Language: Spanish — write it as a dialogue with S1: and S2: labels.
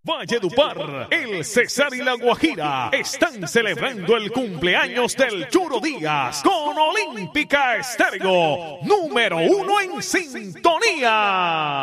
S1: Valledupar, el Cesar y la Guajira están celebrando el cumpleaños del Churo Díaz con Olímpica Estéreo, número 1 en sintonía.